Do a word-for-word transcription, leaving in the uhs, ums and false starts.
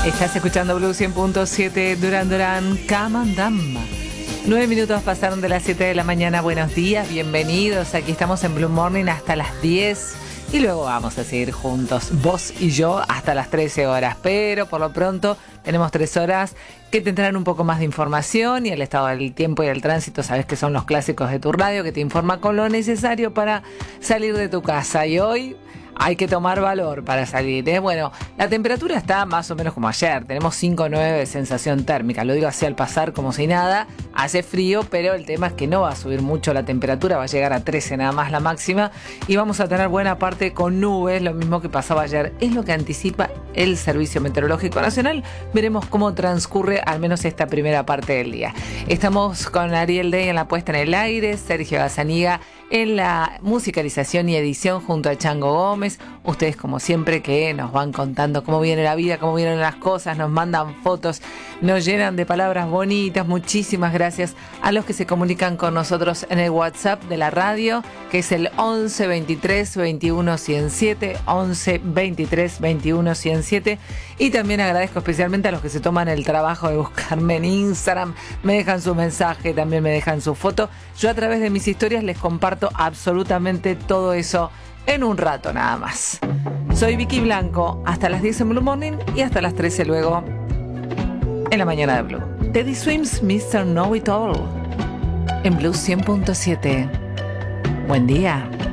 Estás escuchando Blue cien punto siete, Duran Duran, Camandam. Nueve minutos pasaron de las siete de la mañana. Buenos días, bienvenidos. Aquí estamos en Blue Morning hasta las diez. Y luego vamos a seguir juntos, vos y yo, hasta las trece horas. Pero por lo pronto tenemos tres horas que tendrán un poco más de información y el estado del tiempo y el tránsito. Sabes que son los clásicos de tu radio que te informa con lo necesario para salir de tu casa. Y hoy hay que tomar valor para salir, ¿eh? Bueno, la temperatura está más o menos como ayer. Tenemos cinco o nueve de sensación térmica. Lo digo así al pasar como si nada. Hace frío, pero el tema es que no va a subir mucho la temperatura. Va a llegar a trece nada más la máxima. Y vamos a tener buena parte con nubes, lo mismo que pasaba ayer. Es lo que anticipa el Servicio Meteorológico Nacional. Veremos cómo transcurre al menos esta primera parte del día. Estamos con Ariel Day en la puesta en el aire, Sergio Gazzaniga en la musicalización y edición junto a Chango Gómez. Ustedes como siempre que nos van contando cómo viene la vida, cómo vienen las cosas, nos mandan fotos, nos llenan de palabras bonitas. Muchísimas gracias a los que se comunican con nosotros en el WhatsApp de la radio, que es el once veintitrés veintiuno ciento siete, once veintitrés veintiuno ciento siete. Y también agradezco especialmente a los que se toman el trabajo de buscarme en Instagram, me dejan su mensaje, también me dejan su foto. Yo a través de mis historias les comparto absolutamente todo eso en un rato nada más. Soy Vicky Blanco, hasta las diez en Blue Morning y hasta las trece luego en la mañana de Blue. Teddy Swims, mister Know It All en Blue cien punto siete. Buen día.